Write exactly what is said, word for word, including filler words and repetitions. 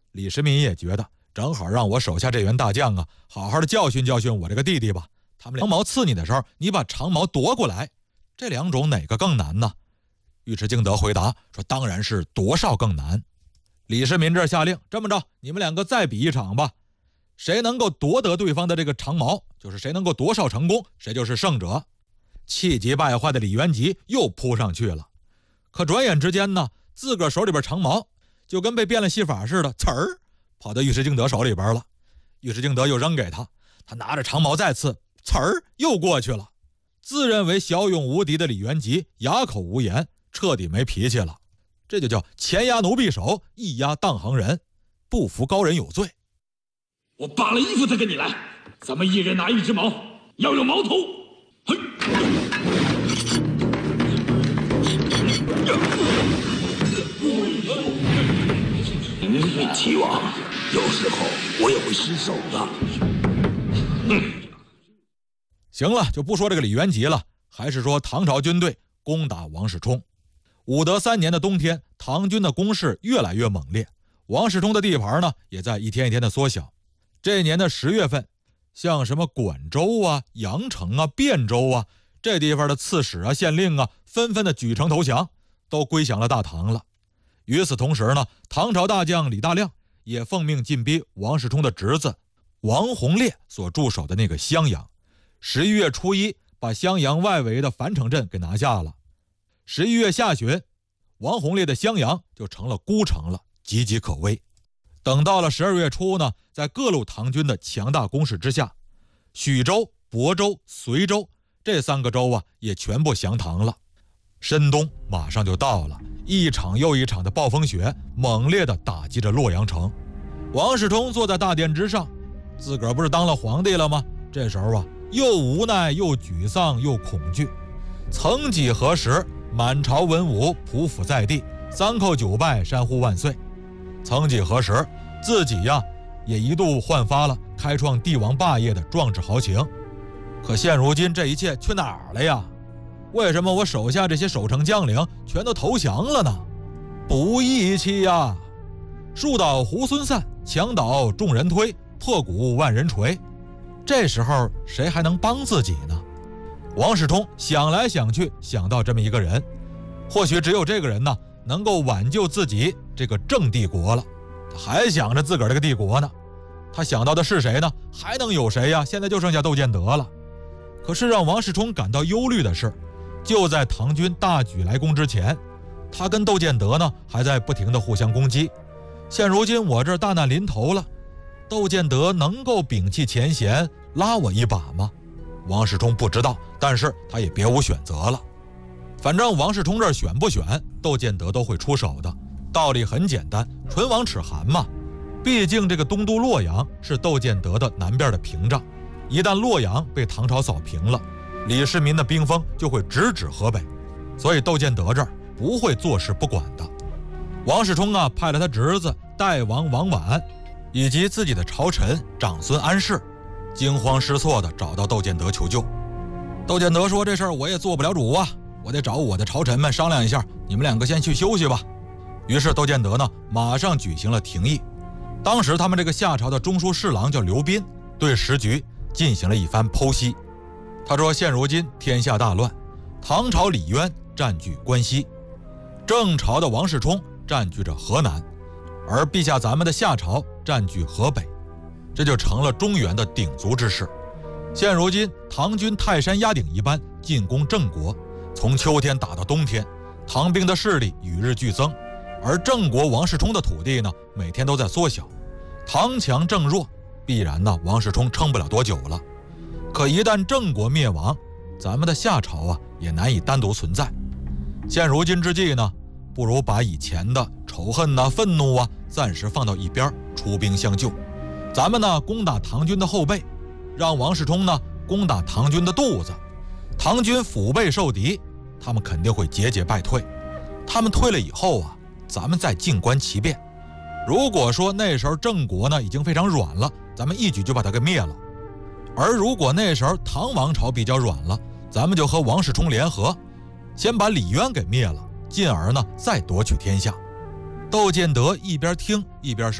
李世民也觉得正好让我手下这员大将啊，好好的教训教训我这个弟弟吧。他们长矛刺你的时候，你把长矛夺过来，这两种哪个更难呢？尉迟敬德回答说，当然是夺少更难。李世民这下令，这么着，你们两个再比一场吧，谁能够夺得对方的这个长矛，就是谁能够夺少成功，谁就是胜者。气急败坏的李元吉又扑上去了，可转眼之间呢，自个儿手里边长矛就跟被变了戏法似的，呲儿跑到尉迟敬德手里边了。尉迟敬德又扔给他，他拿着长矛再刺，呲儿又过去了。自认为骁勇无敌的李元吉哑口无言，彻底没脾气了。这就叫前压奴婢手，一压当行人，不服高人有罪。 我扒了衣服再跟你来，咱们一人拿一只矛，要有矛头。嘿，齐王，有时候我也会失手的。 嗯，行了，就不说这个李元吉了，还是说唐朝军队攻打王世充。武德三年的冬天，唐军的攻势越来越猛烈，王世充的地盘呢也在一天一天的缩小。这年的十月份，像什么管州啊、阳城啊、汴州啊，这地方的刺史啊、县令啊，纷纷的举城投降，都归降了大唐了。与此同时呢，唐朝大将李大亮也奉命进逼王世充的侄子王弘烈所驻守的那个襄阳。十一月初一，把襄阳外围的樊城镇给拿下了。十一月下旬，王弘烈的襄阳就成了孤城了，岌岌可危。等到了十二月初呢，在各路唐军的强大攻势之下，许州、亳州、随州这三个州啊，也全部降唐了。深冬马上就到了，一场又一场的暴风雪猛烈地打击着洛阳城。王世充坐在大殿之上，自个儿不是当了皇帝了吗？这时候啊，又无奈又沮丧又恐惧。曾几何时，满朝文武匍匐在地，三叩九拜，山呼万岁。曾几何时，自己呀也一度焕发了开创帝王霸业的壮志豪情。可现如今这一切去哪儿了呀？为什么我手下这些守城将领全都投降了呢？不义气呀！树倒猢狲散，墙倒众人推，破鼓万人锤。这时候谁还能帮自己呢？王世充想来想去，想到这么一个人，或许只有这个人呢，能够挽救自己这个郑帝国了。他还想着自个儿这个帝国呢，他想到的是谁呢？还能有谁呀？现在就剩下窦建德了。可是让王世充感到忧虑的是，就在唐军大举来攻之前，他跟窦建德呢还在不停的互相攻击。现如今我这大难临头了，窦建德能够摒弃前嫌拉我一把吗？王世充不知道，但是他也别无选择了。反正王世充这儿选不选，窦建德都会出手的。道理很简单，唇亡齿寒嘛。毕竟这个东都洛阳是窦建德的南边的屏障，一旦洛阳被唐朝扫平了，李世民的兵锋就会直指河北，所以窦建德这儿不会坐视不管的。王世充啊，派了他侄子代王王绾以及自己的朝臣长孙安世，惊慌失措地找到窦建德求救。窦建德说，这事儿我也做不了主啊，我得找我的朝臣们商量一下，你们两个先去休息吧。于是窦建德呢，马上举行了廷议。当时他们这个夏朝的中书侍郎叫刘斌，对时局进行了一番剖析。他说，现如今天下大乱，唐朝李渊占据关西，郑朝的王世充占据着河南，而陛下咱们的夏朝占据河北，这就成了中原的鼎足之势。现如今唐军泰山压顶一般进攻郑国，从秋天打到冬天，唐兵的势力与日俱增，而郑国王世充的土地呢，每天都在缩小。唐强郑弱，必然呢王世充撑不了多久了。可一旦郑国灭亡，咱们的夏朝啊也难以单独存在。现如今之计呢，不如把以前的仇恨啊、愤怒啊暂时放到一边，出兵相救。咱们呢攻打唐军的后背，让王世充呢攻打唐军的肚子。唐军腹背受敌，他们肯定会节节败退。他们退了以后啊，咱们再静观其变。如果说那时候郑国呢已经非常软了，咱们一举就把它给灭了。而如果那时候唐王朝比较软了，咱们就和王世充联合，先把李渊给灭了，进而呢再夺取天下。窦建德一边听一边是